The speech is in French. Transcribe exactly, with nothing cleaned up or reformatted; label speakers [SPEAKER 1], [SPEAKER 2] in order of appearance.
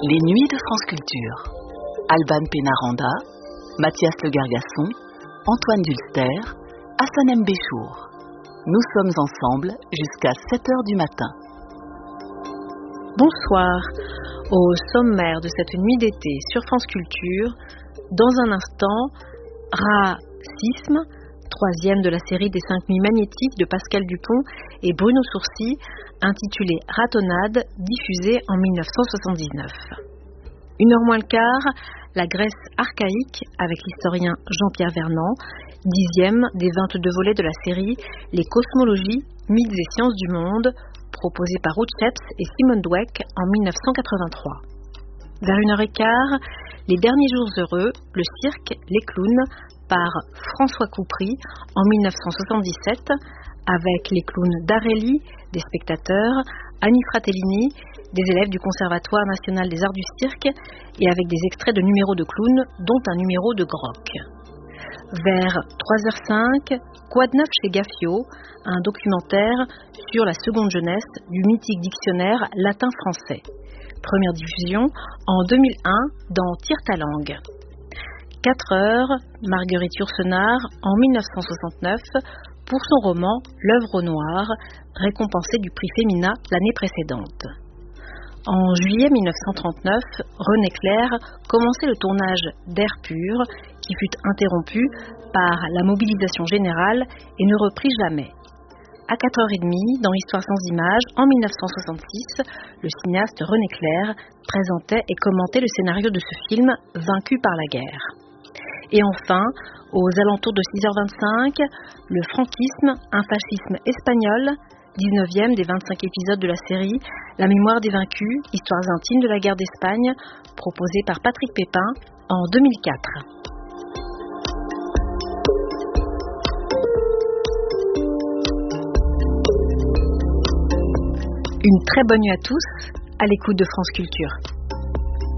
[SPEAKER 1] Les Nuits de France Culture. Alban Pénaranda, Mathias Le Gargasson, Antoine Dulster, Hassan M. Béchour. Nous sommes ensemble jusqu'à sept heures du matin.
[SPEAKER 2] Bonsoir. Au sommaire de cette nuit d'été sur France Culture, dans un instant, Racisme, troisième de la série des cinq nuits magnétiques de Pascal Dupont et Bruno Sourcy, intitulée Ratonnade, diffusée en dix-neuf cent soixante-dix-neuf. Une heure moins le quart, la Grèce archaïque avec l'historien Jean-Pierre Vernant, dixième des vingt-deux volets de la série Les cosmologies, mythes et sciences du monde, proposé par Ruth Sheps et Simone Dweck en dix-neuf cent quatre-vingt-trois. Vers une heure et quart, Les derniers jours heureux, le cirque, les clowns, par François Coupry en dix-neuf cent soixante-dix-sept, avec les clowns d'Arelli, des spectateurs, Annie Fratellini, des élèves du Conservatoire national des arts du cirque, et avec des extraits de numéros de clowns, dont un numéro de Grock. Vers trois heures cinq, Quoi de neuf chez Gaffio, un documentaire sur la seconde jeunesse du mythique dictionnaire latin-français. Première diffusion en deux mille un dans Tire ta langue. quatre heures, Marguerite Yourcenar en dix-neuf cent soixante-neuf pour son roman L'œuvre au noir, récompensé du prix Femina l'année précédente. En juillet dix-neuf cent trente-neuf, René Clair commençait le tournage d'Air pur, qui fut interrompu par la mobilisation générale et ne reprit jamais. À quatre heures trente, dans Histoire sans images, en dix-neuf cent soixante-six, le cinéaste René Clair présentait et commentait le scénario de ce film Vaincu par la guerre. Et enfin, aux alentours de six heures vingt-cinq, le franquisme, un fascisme espagnol, dix-neuvième des vingt-cinq épisodes de la série La mémoire des vaincus, histoires intimes de la guerre d'Espagne, proposé par Patrick Pépin en deux mille quatre. Une très bonne nuit à tous, à l'écoute de France Culture.